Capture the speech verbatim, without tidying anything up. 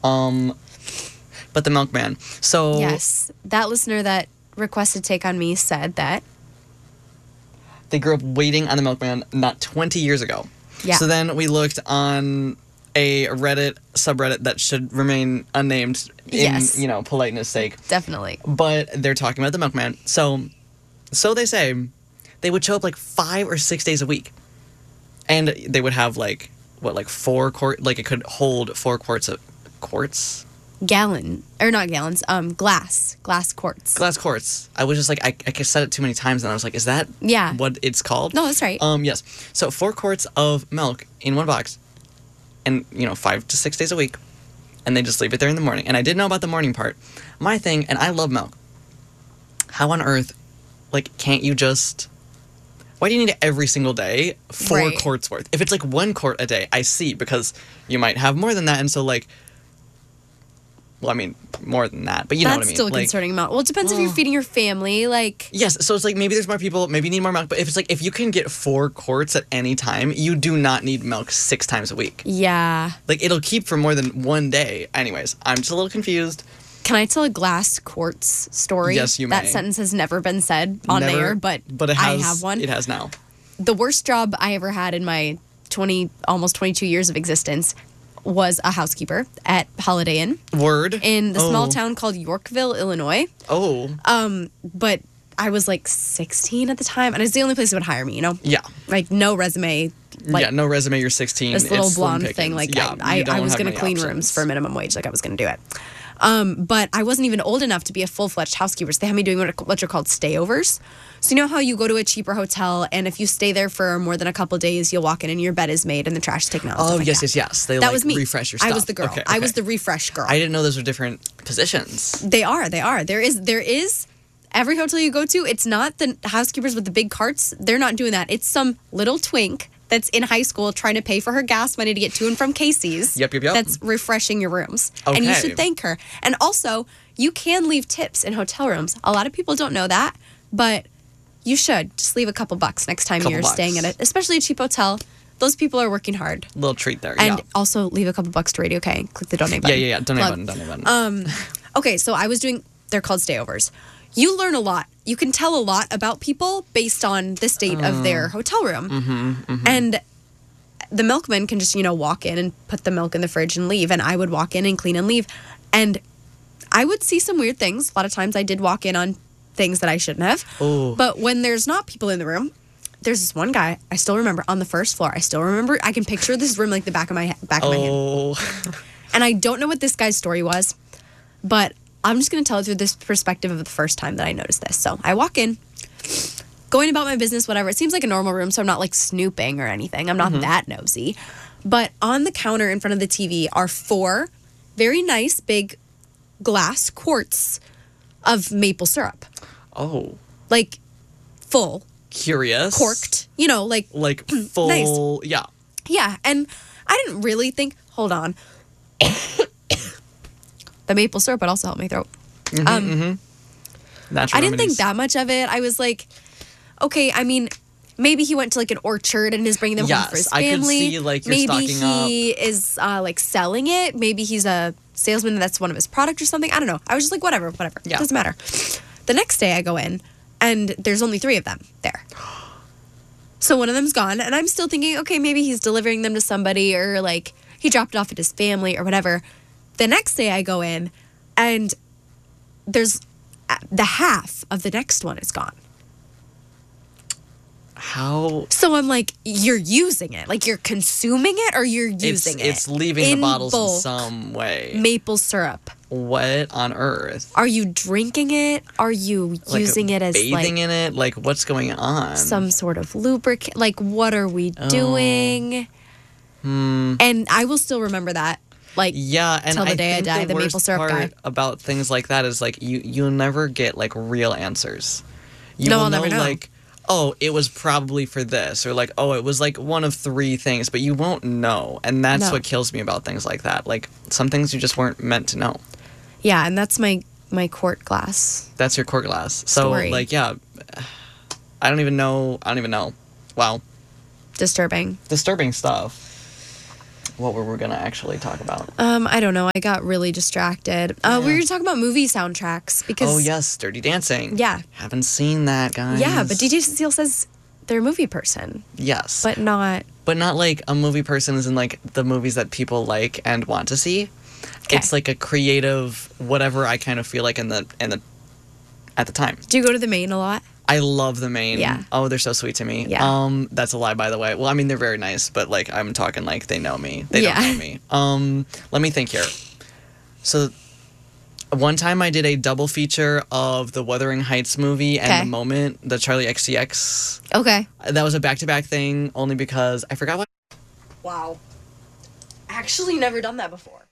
Um, but the milkman. So Yes. That listener that requested Take on Me said that. they grew up waiting on the milkman not twenty years ago. Yeah. So then we looked on a Reddit subreddit that should remain unnamed in, Yes. you know, politeness sake. Definitely. But they're talking about the milkman. So, so they say they would show up like five or six days a week. And they would have like, what, like four quart, like it could hold four quarts of, quarts? Gallon. Or not gallons. Um, glass. Glass quarts. Glass quarts. I was just like, I, I said it too many times and I was like, is that Yeah. what it's called? No, that's right. Um, yes. So four quarts of milk in one box. And, you know, five to six days a week. And they just leave it there in the morning. And I did know about the morning part. My thing, and I love milk. How on earth, like, can't you just... Why do you need it every single day? Four Right. quarts worth. If it's like one quart a day, I see. Because you might have more than that. And so, like... Well, I mean, more than that. But you That's know what I mean. still a Like, concerning amount. Well, it depends if you're feeding your family. Like, yes, so it's like maybe there's more people, maybe you need more milk. But if it's like, if you can get four quarts at any time, you do not need milk six times a week. yeah. Like, it'll keep for more than one day. Anyways, I'm just a little confused. Can I tell a glass quarts story? Yes, you That may. sentence has never been said on Never, air, but, but it has, I have one. It has now. The worst job I ever had in my twenty, almost twenty-two years of existence was a housekeeper at Holiday Inn Word. in the small Oh. town called Yorkville, Illinois. Oh. Um, but I was like sixteen at the time, and it's the only place that would hire me, you know? Yeah. Like, no resume. Like, yeah, no resume, you're sixteen. this little it's slim blonde pickings. thing. Like, yeah, I, you I, don't I was have going to many clean options. rooms for minimum wage. Like, I was going to do it. Um, but I wasn't even old enough to be a full-fledged housekeeper. So they had me doing what, are- what are called stayovers. So you know how you go to a cheaper hotel, and if you stay there for more than a couple days, you'll walk in and your bed is made and the trash is taken out. and Oh, stuff like yes, that. yes, yes. They That like was me. refresh your stuff. I was the girl. Okay, I was okay. the refresh girl. I didn't know those were different positions. They are. They are. There is. There is. Every hotel you go to, it's not the housekeepers with the big carts. They're not doing that. It's some little twink that's in high school trying to pay for her gas money to get to and from Casey's. Yep, yep, yep. That's refreshing your rooms. And you Okay. should thank her. And also, you can leave tips in hotel rooms. A lot of people don't know that, but you should just leave a couple bucks next time Couple you're bucks. staying at it, especially a cheap hotel. Those people are working hard. Little treat there. And yeah. also leave a couple bucks to Radio K. Click the donate Yeah, button. yeah, yeah. Donate Plug. button, donate button. Um, okay, so I was doing, they're called stayovers. You learn a lot. You can tell a lot about people based on the state of their hotel room. mm-hmm, mm-hmm. And the milkman can just, you know, walk in and put the milk in the fridge and leave. And I would walk in and clean and leave. And I would see some weird things. A lot of times I did walk in on things that I shouldn't have. Oh. But when there's not people in the room, there's this one guy I still remember on the first floor. I still remember, I can picture this room like the back of my back of my hand. Oh. And I don't know what this guy's story was, but I'm just going to tell it through this perspective of the first time that I noticed this. So I walk in, going about my business, whatever. It seems like a normal room, so I'm not like snooping or anything. I'm not that nosy. But on the counter in front of the T V are four very nice big glass quarts of maple syrup. Oh. Like full, Curious. corked, you know, like, Like full. Yeah. yeah. And I didn't really think, hold on. The maple syrup would also help my throat. Mm-hmm, Um, mm-hmm. Natural I didn't think remedies. that much of it. I was like, okay, I mean, maybe he went to like an orchard and is bringing them home for Yes, his I could family. see, like, you're maybe stocking he is uh, like selling it. Maybe he's a salesman and that's one of his products or something. I don't know. I was just like, whatever, whatever. Yeah. Doesn't matter. The next day I go in and there's only three of them there. So one of them's gone and I'm still thinking, okay, maybe he's delivering them to somebody or like he dropped it off at his family or whatever. The next day I go in and there's the half of the next one is gone. How? So I'm like, you're using it. Like you're consuming it or you're It's, using it. it's leaving in the bottles in bulk. some way. Maple syrup. What on earth? Are you drinking it? Are you Like, using it as bathing like in it? Like, what's going on? some sort of lubricant? Like what are we Oh. doing? Hmm. And I will still remember that. Like Yeah, and till the I day I think die, the, the maple worst syrup part guy. about things like that is like you you'll never get like real answers. You No, will I'll know, never know. like, oh, it was probably for this, or like, oh, it was like one of three things, but you won't know, and that's No. what kills me about things like that. Like some things you just weren't meant to know. yeah, and that's my my quart glass. That's your core glass. So Story. like, yeah, I don't even know. I don't even know. Wow, Disturbing. disturbing stuff. what were we gonna actually talk about? Um, I don't know. I got really distracted. Uh, we were gonna talk about movie soundtracks because. Oh yes, Dirty Dancing. Yeah. Haven't seen that, guys. Yeah, but D J Cecile says they're a movie person, Yes. but not. But not like a movie person is in like the movies that people like and want to see. Okay. It's like a creative whatever I kind of feel like in the in the at the time. Do you go to the Maine a lot? I love the Maine. Yeah. Oh, they're so sweet to me. Yeah. Um, that's a lie, by the way. Well, I mean, they're very nice, but like I'm talking like they know me. They Yeah. don't know me. Um, let me think here. So, one time I did a double feature of the Wuthering Heights movie and Okay. The Moment, the Charlie X C X. Okay. That was a back to back thing, only because I forgot what. Wow. Actually, never done that before.